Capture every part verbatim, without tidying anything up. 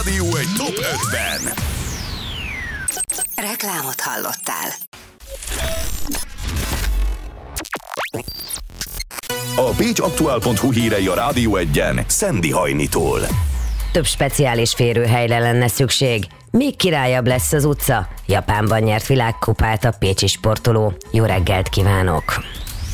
Rádió egy top ötven. Reklámot hallottál. A pécsaktuál pont hu hírei a Rádió egyen Szendi Hajnitól. Több speciális férőhelyre lenne szükség. Még királyabb lesz az utca. Japánban nyert világkupát a pécsi sportoló. Jó reggelt kívánok!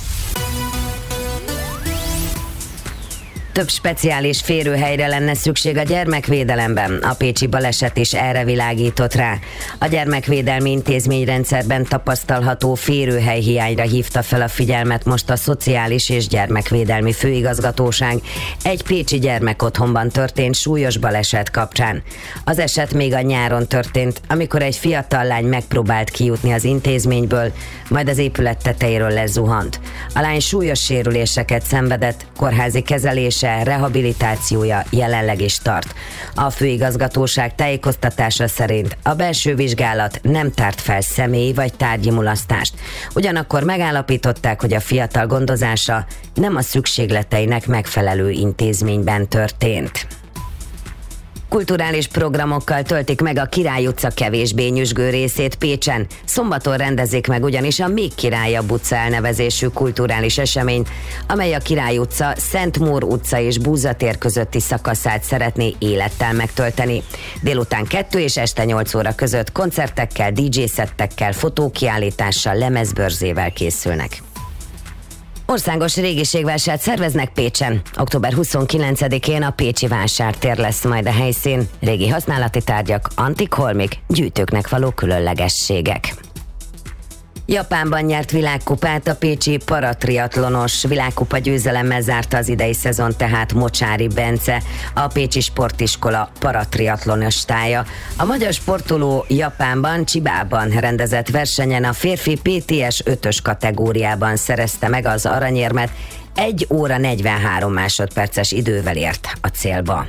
Több speciális férőhelyre lenne szükség a gyermekvédelemben. A pécsi baleset is erre világított rá. A gyermekvédelmi intézményrendszerben tapasztalható férőhely hiányra hívta fel a figyelmet most a Szociális és Gyermekvédelmi Főigazgatóság egy pécsi gyermekotthonban történt súlyos baleset kapcsán. Az eset még a nyáron történt, amikor egy fiatal lány megpróbált kijutni az intézményből, majd az épület tetejéről lezuhant. A lány súlyos sérüléseket szenvedett, kórházi kezelése, rehabilitációja jelenleg is tart. A főigazgatóság tájékoztatása szerint a belső vizsgálat nem tárt fel személyi vagy tárgyi mulasztást. Ugyanakkor megállapították, hogy a fiatal gondozása nem a szükségleteinek megfelelő intézményben történt. Kulturális programokkal töltik meg a Király utca kevésbé nyüzsgő részét Pécsen. Szombaton rendezik meg ugyanis a Még Királyabb utca elnevezésű kulturális esemény, amely a Király utca, Szentmór utca és Búza tér közötti szakaszát szeretné élettel megtölteni. Délután kettő és este nyolc óra között koncertekkel, dé dzsé-szettekkel, fotókiállítással, lemezbörzével készülnek. Országos régiségvásárt szerveznek Pécsen. október huszonkilencedikén a pécsi vásártér lesz majd a helyszín. Régi használati tárgyak, antik holmik, gyűjtőknek való különlegességek. Japánban nyert világkupát a pécsi paratriatlonos. Világkupa győzelemmel zárta az idei szezon tehát Mocsári Bence, a pécsi sportiskola paratriatlonostája. A magyar sportoló Japánban, Csibában rendezett versenyen a férfi pé té es ötös kategóriában szerezte meg az aranyérmet, egy óra negyvenhárom másodperces idővel ért a célba.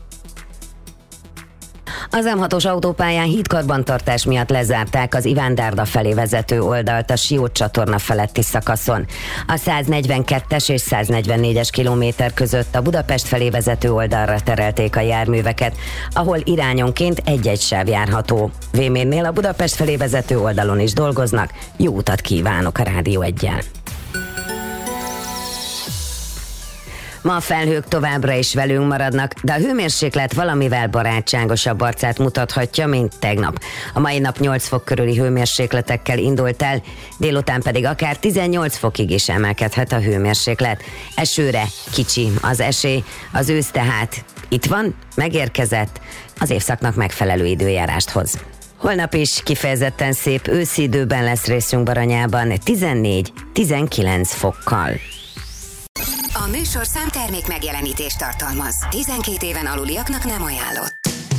Az em hatos autópályán hídkarbantartás miatt lezárták az Iván-Dárda felé vezető oldalt a Siót csatorna feletti szakaszon. A száznegyvenkettes és száznegyvennégyes kilométer között a Budapest felé vezető oldalra terelték a járműveket, ahol irányonként egy-egy sáv járható. Vémérnél a Budapest felé vezető oldalon is dolgoznak. Jó utat kívánok a Rádió eggyel! Ma a felhők továbbra is velünk maradnak, de a hőmérséklet valamivel barátságosabb arcát mutathatja, mint tegnap. A mai nap nyolc fok körüli hőmérsékletekkel indult el, délután pedig akár tizennyolc fokig is emelkedhet a hőmérséklet. Esőre kicsi az esély, az ősz tehát itt van, megérkezett, az évszaknak megfelelő időjárást hoz. Holnap is kifejezetten szép őszi időben lesz részünk Baranyában, tizennégy-tizenkilenc fokkal. A műsorszám termék megjelenítést tartalmaz. tizenkét éven aluliaknak nem ajánlott.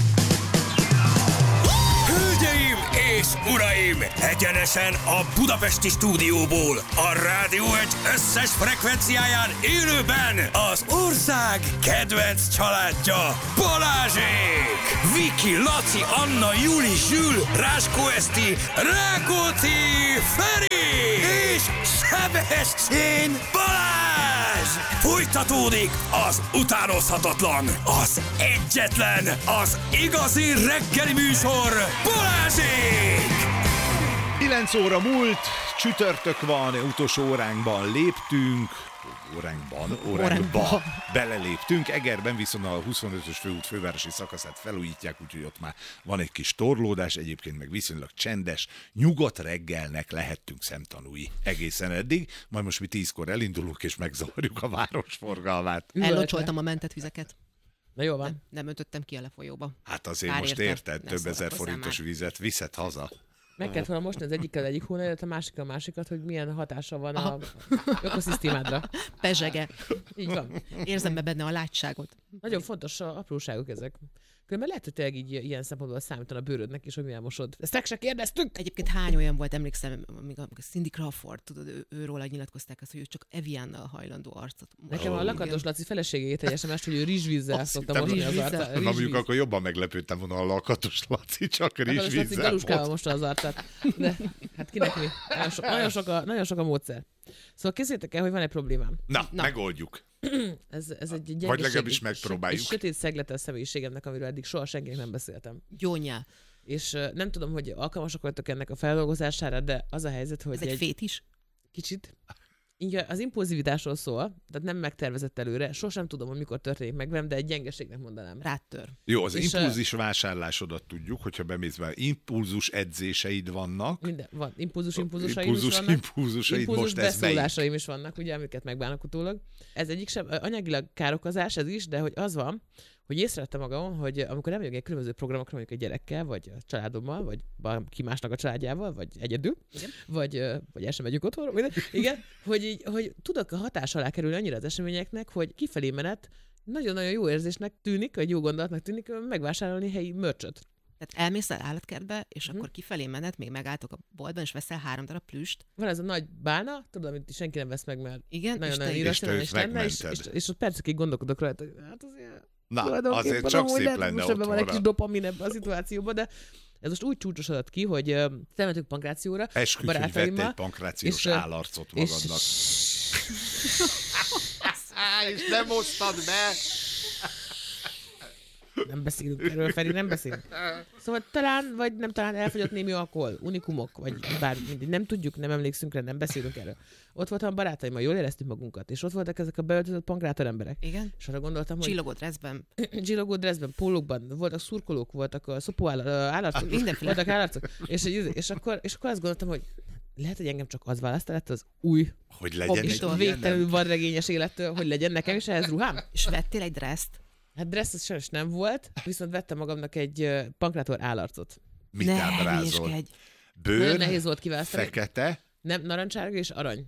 Hölgyeim és uraim! Egyenesen a budapesti stúdióból, a Rádió egy összes frekvenciáján élőben az ország kedvenc családja, Balázsék! Viki, Laci, Anna, Juli, Zsül, Ráskó Eszti, Rákóczi, Feri és Sebestyén Balázs! Folytatódik az utánozhatatlan, az egyetlen, az igazi reggeli műsor, Balázsék! kilenc óra múlt, csütörtök van, utolsó óránkban léptünk, óránkban, óránkban beleléptünk, Egerben viszont a huszonötös főút fővárosi szakaszát felújítják, úgyhogy ott már van egy kis torlódás, egyébként meg viszonylag csendes, nyugodt reggelnek lehettünk szemtanúi egészen eddig, majd most mi tízkor elindulunk és megzavarjuk a város forgalmát. Ellocsoltam a mentett vizeket. Na jó van. Nem, nem öntöttem ki a lefolyóba. Hát azért Pár most érte, érted, több ezer forintos már. Vizet viszed haza. Meg kellett volna mosni az egyikkel egyik hónapot, a másik a másikat, hogy milyen hatása van a ökoszisztémádra. Pezsege. Így van. Érzem be benne a látságot. Nagyon fontos a apróságok ezek. Különben lehet, hogy tényleg így ilyen szempontból számítan a bőrödnek is, hogy milyen mosod. Ezt meg se kérdeztük! Egyébként hány olyan volt, emlékszem, amíg a Cindy Crawford, tudod, ő, őról nyilatkozták azt, hogy ő csak Eviannal hajlandó arcot. Nekem a Lakatos Laci feleségét egy es em es, hogy ő rizsvízzel szokta mosni az arcát. Na mondjuk akkor jobban meglepődtem volna a Lakatos Laci, csak rizsvízzel. Lakatos Laci galuskával mosta az arcát. De hát kinek mi? Nagyon, so, nagyon, sok a, nagyon sok a módszer. Szóval készítek el, hogy van egy problémám. Na, Na, megoldjuk. ez, ez egy gyengeség. Vagy legalábbis megpróbáljuk. Egy sötét szeglete a személyiségemnek, amiről eddig soha senkinek nem beszéltem. Gyónyá. És uh, nem tudom, hogy alkalmasak vagytok ennek a feldolgozására, de az a helyzet, hogy Ez egy, egy fétis? Kicsit. Igen, az impulzivitásról szól, tehát nem megtervezett előre. Sosem tudom, hogy mikor történik meg velem, de egy gyengeségnek mondanám. Rátör. Jó, az És impulzus vásárlásodat tudjuk, hogyha bemész be, impulzus edzéseid vannak. Minden, van. Impulzus, impulzusaim impulzus, is vannak. impulzusaid, Impulzus most ez beszólásaim is vannak, ugye, amiket megbánok utólag. Ez egyik sem, anyagilag károkozás, ez is, de hogy az van, hogy észrevettem magam, hogy amikor elmegyek egy különböző programokra, mondjuk egy gyerekkel, vagy a családommal, vagy ki másnak a családjával, vagy egyedül, igen. vagy, vagy el sem megyünk otthonra, minden. Igen, hogy, így, hogy tudok a hatás alá kerülni annyira az eseményeknek, hogy kifelé menet nagyon-nagyon jó érzésnek tűnik, vagy jó gondolatnak tűnik megvásárolni helyi mörcsöt. Tehát elmész el állatkertbe, és hmm. akkor kifelé menet, még megálltok a boltban, és veszel három darab plüst. Van ez a nagy bálna, tudod, amit senki nem vesz meg, mert igen, nagyon-nagyon irracionális lenne, és, és, és ott percekig gondolkodok rajta, hogy hát azért... Na, azért csak szép lenne most ebben van egy kis dopamin ebben a szituációban, de ez most úgy csúcsosodott ki, hogy uh, elmentünk pankrációra. Esküdj, hogy vett egy pankrációs és, állarcot magadnak. És... és nem osztad be! Nem beszélünk erről, Feri, nem beszélünk. Szóval talán, vagy nem talán elfogyott némi alkohol, unikumok, vagy bármi, mindig. Nem tudjuk, nem emlékszünk rá, nem beszélünk erről. Ott voltam barátaimmal, jól éreztük magunkat, és ott voltak ezek a beöltözött pankrátor emberek. Igen. És arra gondoltam, hogy... Csillogó dresszben. Csillogó dresszben, pólókban, voltak szurkolók, voltak a szopó állarcok, mindenféle. Voltak állarcok. És, és, akkor, és akkor azt gondoltam, hogy lehet, hogy engem csak az választ lett az új, hogy legyen egy végtelenül vadregényes élettől, hogy legyen nekem is ehhez ruhám. És vettél egy dresszt? Hát dressz az sajnos nem volt, viszont vettem magamnak egy uh, pankrátor állarcot. Mit ne, ábrázol? Bőr, nagyon nehéz volt kiválasztani. Fekete. Nem, narancsárga és arany.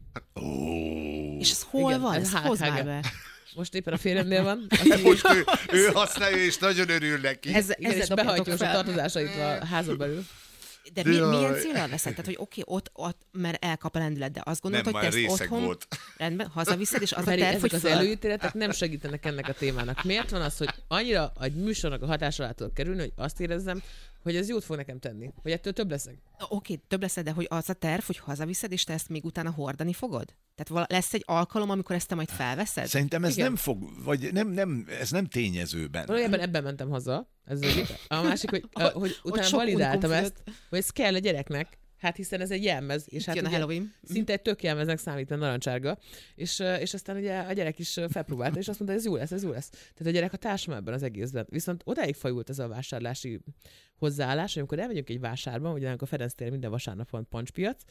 Oh. És ez hol igen, van? Ez hozd már be. Most éppen a férjemnél van. Most ő, ő használja, és nagyon örül neki. Ez, igen, és behajtja most a tartozásait a házon belül. De mi, milyen célral veszed? Tehát, hogy oké, okay, ott, ott, mert elkap a lendület, de azt gondolod, hogy te ezt otthon volt. Rendben, hazaviszed, és az Feri, a terv, hogy az föl... előítéletek nem segítenek ennek a témának. Miért van az, hogy annyira egy műsornak a hatás alá tudok kerülni, hogy azt érezzem, hogy ez jót fog nekem tenni, hogy ettől több leszek. Oké, okay, több leszed, de hogy az a terv, hogy hazaviszed, és te ezt még utána hordani fogod? Tehát lesz egy alkalom, amikor ezt te majd felveszed? Szerintem ez igen. nem fog, vagy nem, nem, ez nem tényezőben. Valójában ebben mentem haza. Ez az a másik, hogy, a, hogy utána validáltam ezt, hogy ez kell a gyereknek, hát hiszen ez egy jelmez, és hát ugye, szinte egy tök jelmeznek számít a narancsárga, és, és aztán ugye a gyerek is felpróbálta, és azt mondta, hogy ez jó lesz, ez jó lesz. Tehát a gyerek a társam ebben az egészben. Viszont odáig fajult ez a vásárlási hozzáállás, hogy amikor elmegyünk egy vásárban, ugye a Ferenc téren minden vasárnap van pancspiac,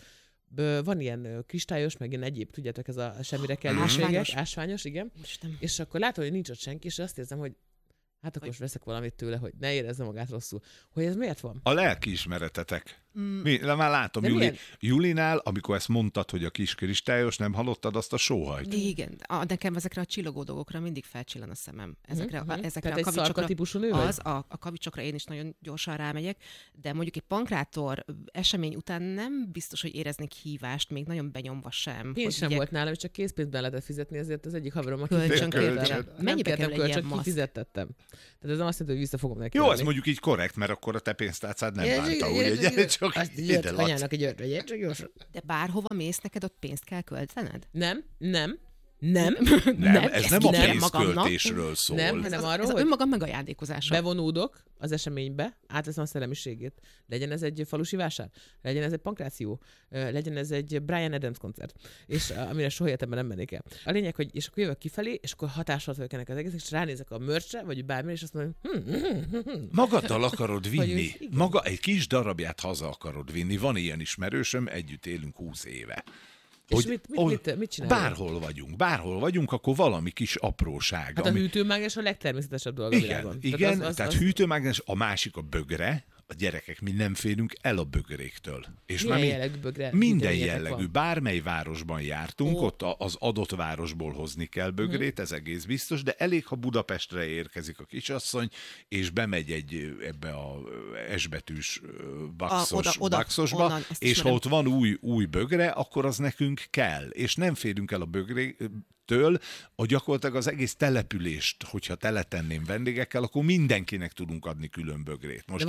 van ilyen kristályos, meg ilyen egyéb, tudjátok, ez a semmire kellőségek, ásványos. ásványos, igen. Most és akkor látom, hogy nincs ott senki, és azt érzem, hogy hát akkor most veszek valamit tőle, hogy ne érezze magát rosszul. Hogy ez miért van? A lelkiismeretetek. Mm. Mi, már látom, Juli, Julinál, amikor ezt mondtad, hogy a kis kristályos, nem hallottad azt a sóhajt? Igen, a, nekem ezekre a csillogó dolgokra mindig felcsillan a szemem. Ezekre, mm-hmm. a, ezekre Tehát a kavicsokra, típusú nő az, a, a kavicsokra én is nagyon gyorsan rámegyek, de mondjuk egy pankrátor esemény után nem biztos, hogy éreznék hívást, még nagyon benyomva sem. Én sem ugye... volt nálam, csak készpénzben lehetett fizetni, ezért az egyik haverom, aki kölcsön. Mennyibe kerül egy ilyen masz? Kifizettettem. Tehát ez azt jelenti, hogy vissza fogom neki. Jó, az mondjuk így korrekt, mert akkor a te pénztárcád nem bánta, ugye? Csak anyának egy ördögyet, csak gyorsan. De bárhova mész, neked ott pénzt kell költened? Nem, nem, nem. Nem, nem ez nem a pénzköltésről szól. Nem, hanem arról, ez hogy önmagam megajándékozása. Bevonódok az eseménybe, átveszem a szellemiségét. Legyen ez egy falusi vásár, legyen ez egy pankráció, legyen ez egy Bryan Adams koncert, és amire soha életemben nem mennék el. A lényeg, hogy és akkor jövök kifelé, és akkor hatással vagyok ennek az egész, és ránézek a mörcsre, vagy bármire, és azt mondom, hm, hm, hm, hm. Magaddal akarod vinni. Maga egy kis darabját haza akarod vinni. Van ilyen ismerősöm, együtt élünk húsz éve. És mit, mit, mit, mit csinálunk? Bárhol vagyunk, bárhol vagyunk, akkor valami kis apróság. Hát ami... a hűtőmágnes a legtermészetesebb dolog a igen, világon. Igen, tehát, az, az, tehát az... hűtőmágnes, a másik a bögre, a gyerekek, mi nem félünk el a bögréktől. És milyen mi jellegű bögre? Minden jellegű. Bármely városban jártunk, Ó. ott az adott városból hozni kell bögrét, hmm. ez egész biztos, de elég, ha Budapestre érkezik a kisasszony, és bemegy egy ebbe a esbetűs baxos, a, oda, oda, baxosba, onnan, és ha ott van új, új bögre, akkor az nekünk kell. És nem félünk el a bögrétől, a gyakorlatilag az egész települést, hogyha teletenném vendégekkel, akkor mindenkinek tudunk adni külön bögrét. Most de van, itt tartunk.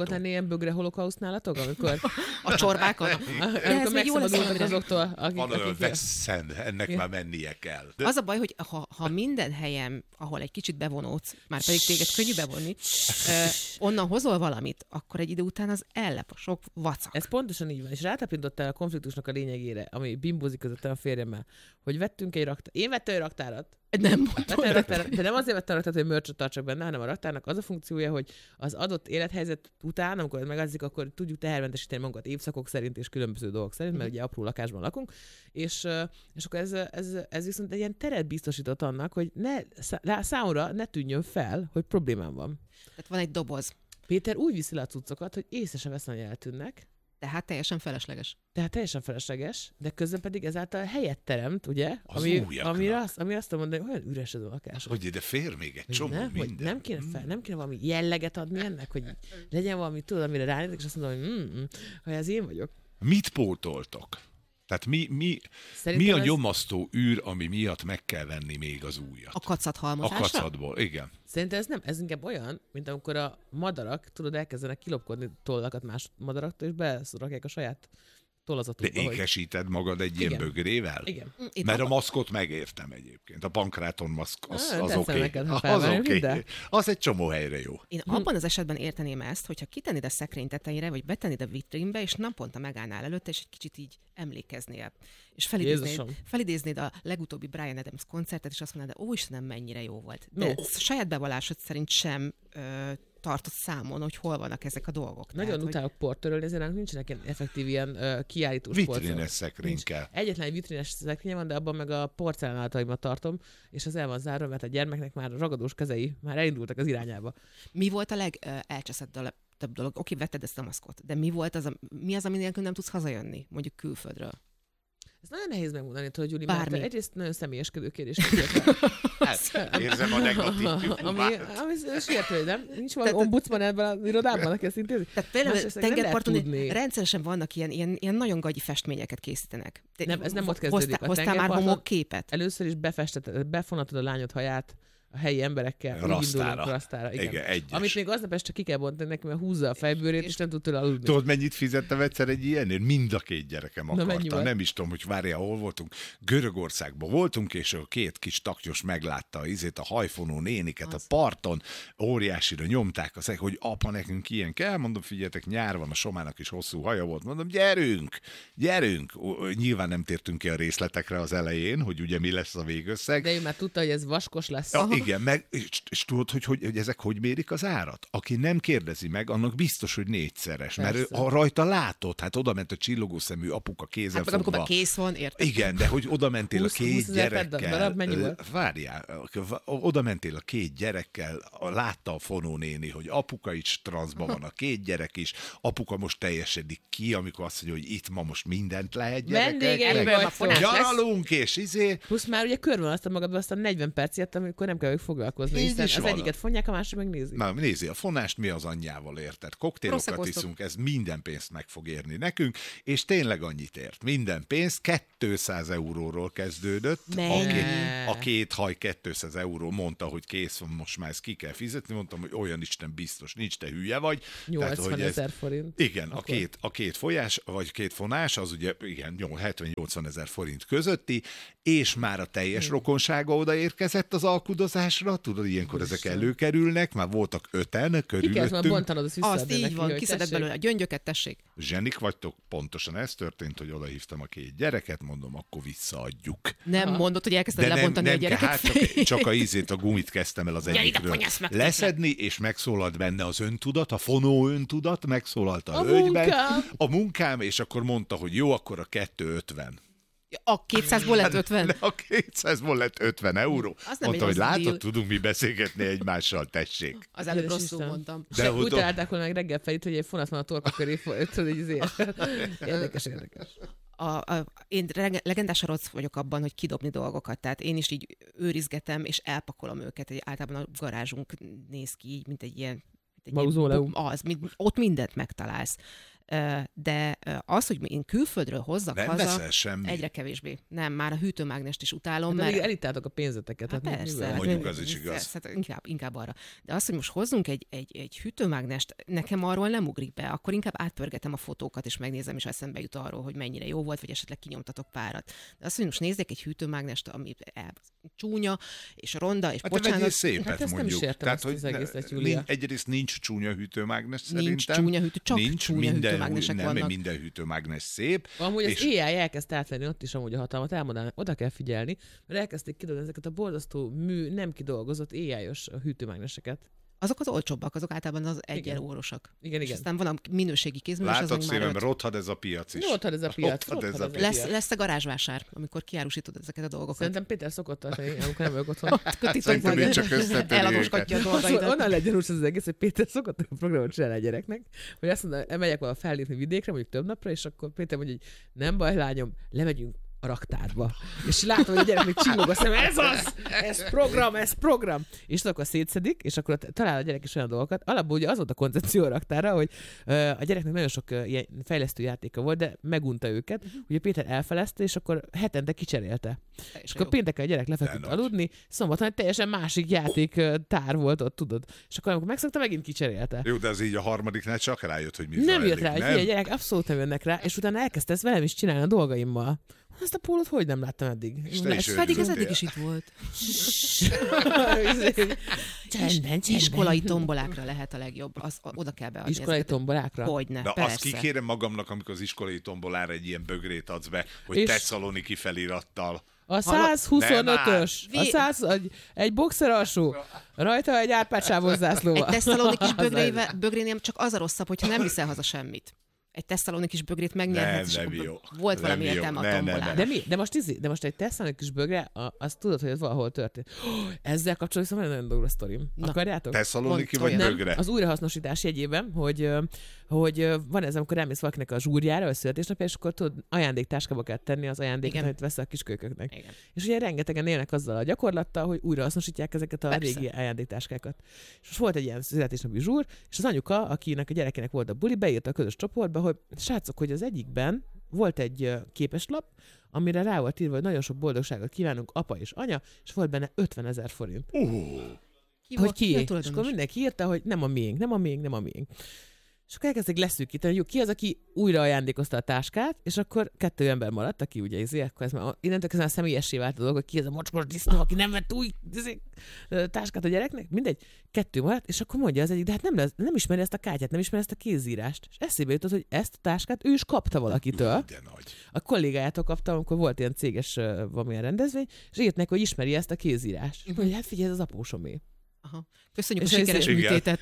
szokott lenni ilyen bögre holokauszt nálatok, amikor... A csorbákon? Amikor megszabadultak azoktól, akik... Van olyan vesszen, ennek ja. már mennie kell. De... Az a baj, hogy ha, ha minden helyen, ahol egy kicsit bevonódsz, már pedig téged könnyű bevonni, eh, onnan hozol valamit, akkor egy idő után az ellep a sok vacak. Ez pontosan így van, és rátapintottál a konfliktusnak a lényegére, ami bimbózik között a férjemmel, hogy vettünk egy raktárat. Én vettem egy raktárat. Nem raktárat, de nem azért vettem a raktárat, hogy mörcsöt tartsak benne, hanem a raktárnak az a funkciója, hogy az adott élethelyzet után, amikor ez megadzik, akkor tudjuk tehermentesíteni magunkat évszakok szerint és különböző dolgok szerint, mert ugye apró lakásban lakunk, és, és akkor ez, ez, ez viszont egy ilyen teret biztosított annak, hogy ne, számomra ne tűnjön fel, hogy problémám van. Tehát van egy doboz. Péter úgy viszi le a cuccokat, hogy észre se vesz, hogy eltűnnek. Tehát teljesen felesleges. Tehát teljesen felesleges, de közben pedig ezáltal helyet teremt, ugye? Ami, ami, azt, ami azt mondja, hogy olyan üres ez a lakás. Hogy ide fér még egy csomó nem, minden. Nem kéne, fel, nem kéne valami jelleget adni ennek, hogy legyen valami, tudod, amire ránézek, és azt mondom, hogy mm, mm, ha ez én vagyok. Mit pótoltok? Tehát mi, mi, mi a ez... nyomasztó űr, ami miatt meg kell venni még az újat? A kacat halmozásra? A kacatból, igen. Szerintem ez nem, ez inkább olyan, mint amikor a madarak, tudod, elkezdenek kilopkodni tollakat más madaraktól, és beszrakják a saját tollazatukba. De ékesíted magad egy ilyen igen. bögrével? Igen. Mert a maszkot megértem egyébként. A pankráton maszk, az, ah, az oké. Okay. Az oké. Okay. Az egy csomó helyre jó. Én abban az esetben érteném ezt, hogyha kitennéd a szekrény tetejére, vagy betennéd a vitrínbe, és naponta megállnál előtte, és egy kicsit így emlékeznél. És felidéznéd, felidéznéd a legutóbbi Bryan Adams koncertet, és azt mondanád, de ó Istenem, mennyire jó volt. De no. saját bevallásod szerint sem ö, tartott számon, hogy hol vannak ezek a dolgok. Nagyon Tehát, utálok hogy... portörölni, ezért nincsenek ilyen effektív ilyen uh, kiállítós portörölni. Vitrines szekrény kell. Egyetlen egy vitrines szekrény van, de abban meg a porcelánáltaimat tartom, és az el van zárva, mert a gyermeknek már ragadós kezei már elindultak az irányába. Mi volt a legelcseszettebb több dolog? Oké, vetted ezt a maszkot, de mi volt az, a, mi az, ami nélkül nem tudsz hazajönni, mondjuk külföldről? Ez nagyon nehéz megmondani, tudod, Gyuri, mert egyrészt nagyon személyeskedő kérdés. Hát, érzem a negatív. Ami, ami sértő, nem? Nincs valami ombudsman ebben az irodában, aki ezt intézi? Tehát például tengerparton rendszeresen vannak ilyen, ilyen, ilyen nagyon gagyi festményeket készítenek. De nem, ez nem ott kezdődik. Hoztál már homok képet? Először is befestetted, befonatod a lányod haját a helyi emberekkel. Rasztára. Rasztára, igen. igen egyes. Amit még aznap este ki kell bontani neki, mert húzza a fejbőrét, és nem tud tőle aludni. Tudod, mennyit fizettem egyszer egy ilyenért? Mind a két gyerekem akarta. Nem is tudom, hogy várjál, hol voltunk. Görögországban voltunk, és a két kis taknyos meglátta a izét, a hajfonó néniket az. A parton, óriásira nyomták az, hogy apa, nekünk ilyen kell. Mondom, figyeljetek, nyár van, a Somának is hosszú haja volt. Mondom, gyerünk, gyerünk. Nyilván nem tértünk ki a részletekre az elején, hogy ugye mi lesz a végösszeg. De ő már tudta, hogy ez vaskos lesz. Ja, igen, meg, és, és tudod, hogy, hogy, hogy ezek hogy mérik az árat? Aki nem kérdezi meg, annak biztos, hogy négyszeres. Persze. Mert ő, rajta látod, hát oda ment a csillogó szemű apuka kézzel hát, fogva. amikor kész van, érted? Igen, de hogy oda mentél húsz, a két gyerekkel. Darab, várjál, oda mentél a két gyerekkel, látta a fonónéni, hogy apuka is transzban van, a két gyerek is, apuka most teljesedik ki, amikor azt mondja, hogy itt ma most mindent lehet gyerekek. Gyaralunk, és izé. Plusz már ugye körvonalaztad magadban azt a negyven percet, amikor nem kell ők foglalkozni, hiszen az van. Egyiket fonják, a másik meg nézi. Na, nézi a fonást, mi az anyjával érted? Koktélokat iszunk, ez minden pénzt meg fog érni nekünk, és tényleg annyit ért. Minden pénz kétszáz euróról kezdődött. Aki, a két haj kétszáz euró, mondta, hogy kész van, most már ezt ki kell fizetni. Mondtam, hogy olyan Isten biztos nincs, te hülye vagy. nyolcvanezer forint. Igen, a két, a két folyás, vagy két fonás, az ugye igen, hetven-nyolcvan ezer forint közötti, és már a teljes hmm. rokonsága odaérkezett az alkudozásra, tudod, ilyenkor ezek előkerülnek, már voltak öten körülöttünk. Ki kellett már bontanod, azt Azt így van, kiszedett belőle a gyöngyöket, tessék. Zsenik vagytok, pontosan ez történt, hogy odahívtam a két gyereket, mondom, akkor visszaadjuk. Nem Aha. mondod, hogy elkezdted lebontani nem, a gyereket? Hát csak, csak a ízét, a gumit kezdtem el az egyikről leszedni, és megszólalt benne az öntudat, a fonó öntudat, megszólalt a, a hölgyben, munkám. a munkám, és akkor mondta, hogy jó, akkor a kettő ötven. A kétszázból lett ötven? A kétszázból lett ötven euró. Mondta, hogy látod, deal. Tudunk mi beszélgetni egymással, tessék. Az előbb rosszul mondtam. De úgy találták volna meg reggel felét, hogy egy fonat van a torka köré, tudod, így azért. Érdekes, érdekes. A, a, én legendás rossz vagyok abban, hogy kidobni dolgokat. Tehát én is így őrizgetem, és elpakolom őket. Egy, általában a garázsunk néz ki így, mint egy ilyen... Mauzóleum. Az, mint, ott mindent megtalálsz. de az, hogy én külföldről hozzak nem haza, semmi. egyre kevésbé. Nem, már a hűtőmágnest is utálom. Hát mert... elittátok a pénzeteket. Hát hát persze. Hát mondjuk az is igaz. Hát inkább, inkább arra. De az, hogy most hozzunk egy, egy, egy hűtőmágnest, nekem arról nem ugrik be. Akkor inkább átpörgetem a fotókat, és megnézem, és eszembe jut arról, hogy mennyire jó volt, vagy esetleg kinyomtatok párat. De azt, hogy most nézzek egy hűtőmágnest, ami csúnya, és ronda, és hát bocsánat. Hát szépet hát mondjuk. Nem is értem Tehát, hogy az egészet, Júlia. Egyrészt nincs csúnya hűtőmágnes szerintem. Nincs csúnya hűtő, csak nincs, csúnya minden, hűtőmágnesek nem, vannak. minden hűtőmágnes szép. Amúgy és... az á i elkezd átvenni ott is amúgy a hatalmat, elmondanak, oda kell figyelni, mert elkezdték kidolgozni ezeket a borzasztó mű, nem kidolgozott á i-os hűtőmágneseket. Azok az olcsóbbak, azok általában az egyenórosak. Igen, igen. És aztán van a minőségi kézmű, és látok azon szívem, már rothad ez a piac is. Rothad ez a piac. Rothad ez a piac. Lesz, lesz a garázsvásár, amikor kiárusítod ezeket a dolgokat. Szerintem Péter szokott tartani, amikor nem vagyok otthon. Szerintem ő csak összetörő elagosgatja a dolgaidat. Onnan legyen úgy az egész, hogy Péter szokott a programot csinálni a gyereknek, hogy azt mondja, megyek valahol fellépni vidékre, mondjuk több napra, és akkor Péter mondja, hogy nem baj, lányom, lemegyünk a raktárba. És látom, hogy a gyerek még csillog a szem, ez az! Ez program, ez program! És akkor szétszedik, és akkor talál a gyerek is olyan dolgokat. Alapból ugye az volt a koncepció a raktárra, hogy uh, a gyereknek nagyon sok uh, ilyen fejlesztő játéka volt, de megunta őket. Uh-huh. Ugye Péter elfelezte, és akkor hetente kicserélte. Te és akkor pénteken a gyerek lefeküdt aludni, szombaton egy teljesen másik játék uh, tár volt ott, tudod. És akkor amikor megszokta, megint kicserélte. Jó, de az így a harmadiknál csak rájött, hogy mi nem zajlik, jött rá, nem? hogy a gyerek abszolút nem jönnek rá, és utána elkezdte ezt velem is csinálni a dolgaimmal. Ezt a pólót hogy nem láttam eddig? És pedig ez eddig is itt volt. Csendben, iskolai tombolákra lehet a legjobb. Az, oda kell beadni. Iskolai ezeket. tombolákra? Hogyne, de persze. azt kikérem magamnak, amikor az iskolai tombolára egy ilyen bögrét adsz be, hogy és... Tesszaloniki felirattal. A száz huszonötös, a száz, egy, egy boxer alsó, rajta egy árpádsávos zászlóval. Egy Tesszalonikis bögrénél csak az a rosszabb, hogyha nem viszel haza semmit. Egy tesszalonikis bögrét megnyerhetsz, nem, nem jó. volt nem valami jó. értelme ne, a tombolára. ne, ne. De mi? De most, izi, de most egy tesszalonikis bögre, azt tudod, hogy ez valahol történt. Oh, ezzel kapcsolatban van egy nagyon durva sztorim. Akarjátok? Tesszaloniki vagy nem, bögre? Az újrahasznosítás jegyében, hogy, hogy van ez, amikor elmész valakinek a zsúrjára, a születésnapja, és akkor tudod, ajándéktáskába kell tenni az ajándékot, amit veszel a kiskölyköknek. Igen. És ugye rengetegen élnek azzal a gyakorlattal, hogy újrahasznosítják ezeket a Persze. régi ajándéktáskákat. És most volt egy ilyen születésnapi zsúr, és az anyuka, akinek a gyerekének volt a buli, beírta a közös csoportba, hogy srácok, hogy az egyikben volt egy képeslap, amire rá volt írva, hogy nagyon sok boldogságot kívánunk apa és anya, és volt benne ötvenezer forint. Uh. Ki hogy ki? ki És akkor mindenki írta, hogy nem a miénk, nem a miénk, nem a miénk. És akkor elkezdték leszűkíteni, hogy jó, ki az, aki újra ajándékozta a táskát, és akkor kettő ember maradt, aki ugye izé, akkor ez már, innentől kezdve személyessé vált a dolog, hogy ki ez a mocskos disznó, aki nem vett új izé, táskát a gyereknek, mindegy, kettő maradt, és akkor mondja az egyik, de hát nem, lesz, nem ismeri ezt a kártyát, nem ismeri ezt a kézírást. És eszébe jutott, hogy ezt a táskát ő is kapta valakitől. De nagy. A kollégájától kapta, amikor volt ilyen céges uh, valamilyen rendezvény, és írt neki, hogy ismeri ezt a kézírást. És mondja, hát figyelj, ez az apósomé. Aha. Köszönjük és a sikeres igen. műtétet.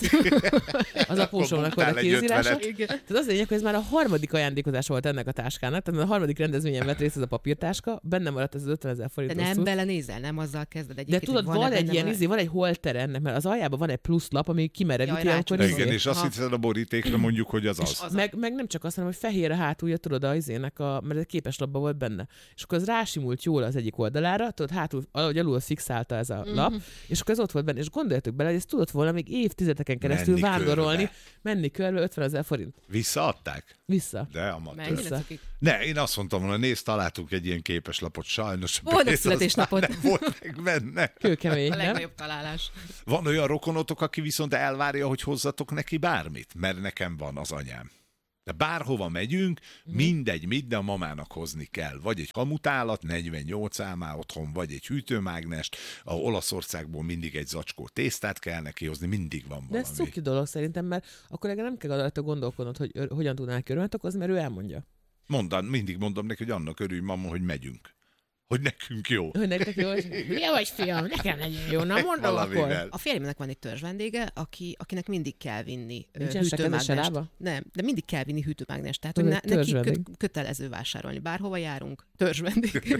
Az apósomnak volt a kézírása. Tehát az lényeg, hogy ez már a harmadik ajándékozás volt ennek a táskának, tehát a harmadik rendezvényen vett részt ez a papírtáska, benne maradt ez az ötvenezer forint. De nem belenézel, nem azzal kezded egyébként. De tudod, van, van egy ilyen izé, van egy holter ennek, mert az aljában van egy plusz lap, ami kimerevíti, amikor igen, izé. és azt hiszed a borítékra mondjuk, hogy az az. az meg, meg nem csak azt, hanem, hogy fehér a hátulja, tudod, az izének a, mert egy képeslapban volt benne. És akkor az rásimult jól az egyik oldalára, tudod, hátul, ahogy alul fixálta ez a mm-hmm. lap, és akkor ez ott volt benne, és gondoljatok bele, hogy ez tudott volna még évtizedeken keresztül menni vándorolni, körbe. menni körbe ötvenezer forint. Visszaadták? Vissza. De amatőr. Vissza. Ne, én azt mondtam volna, nézd, találtunk egy ilyen képeslapot, sajnos. Boldog születésnapot. Nem volt meg benne. Kőkemény, a legnagyobb találás. Van olyan rokonotok, aki viszont elvárja, hogy hozzatok neki bármit, mert nekem van az anyám. De bárhova megyünk, mindegy, mit, de a mamának hozni kell. Vagy egy kamutálat, negyvennyolc álmá otthon, vagy egy hűtőmágnest, a Olaszországból mindig egy zacskó tésztát kell neki hozni, mindig van valami. De ez cuki dolog szerintem, mert akkor legalább nem kell rajta gondolkodnod, hogy hogyan tudnál örömet okozni, mert ő elmondja. Mondan, mindig mondom neki, hogy annak örülj, mama, hogy megyünk. Hogy nekünk jó. Hogy nektek jó, hogy hülye vagy, fiam, nekem legyen jó, na mondom akkor. A férjemnek van egy törzs vendége, aki, akinek mindig kell vinni Nincsen hűtőmágnest. Nem, de mindig kell vinni hűtőmágnest. Tehát, hogy ne, neki kö, kötelező vásárolni. Bárhova járunk, törzs vendég.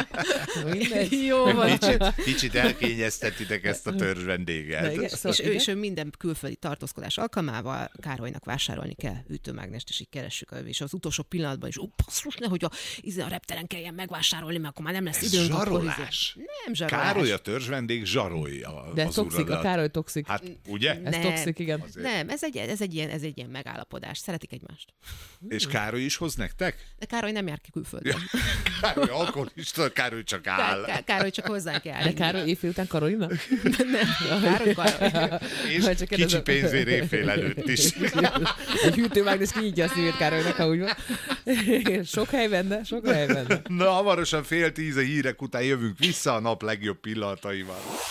Jó van. Kicsit, kicsit elkényeztetitek ezt a törzs vendéget. Igen, szóval és, ő, és ő minden külföldi tartózkodás alkalmával Károlynak vásárolni kell hűtőmágnest, és így keressük. És az utolsó pillanatban is, ó, basszus, nehogy a, a repteren kelljen megvásárolni, mert akkor már nem lesz Ez időnk. zsarolás. Akkor nem zsarolás. Károly a törzsvendég zsarolja. De az toxik, uradat. a Károly toxik. Hát ugye? Ez nem, toxik, igen. Azért. Nem, ez egy, ez, egy ilyen, ez egy ilyen megállapodás. Szeretik egymást. És Károly is hoz nektek? De Károly nem jár ki külföldre. Károly alkoholista, Károly csak áll. Ká- Károly csak hozzánk jár. De Károly éjfél után Karolina? Nem, Károly, Károly. És kicsi pénzért évfél előtt is. Egy hűtőmágnes kinyitja a szívét Károlynak, ha úgy van. Sok hely benne, sok hely benne. Na, hamarosan fél tíz a hírek után jövünk vissza a nap legjobb pillanataival.